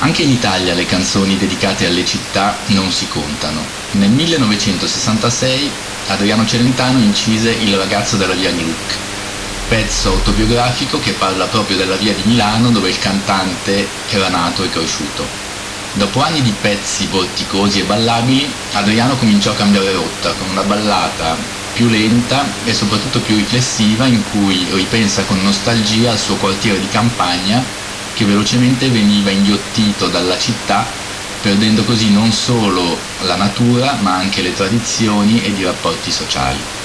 Anche in Italia le canzoni dedicate alle città non si contano. Nel 1966 Adriano Celentano incise Il ragazzo della via Gluck, pezzo autobiografico che parla proprio della via di Milano dove il cantante era nato e cresciuto. Dopo anni di pezzi vorticosi e ballabili, Adriano cominciò a cambiare rotta con una ballata più lenta e soprattutto più riflessiva in cui ripensa con nostalgia al suo quartiere di campagna che velocemente veniva inghiottito dalla città, perdendo così non solo la natura ma anche le tradizioni ed i rapporti sociali.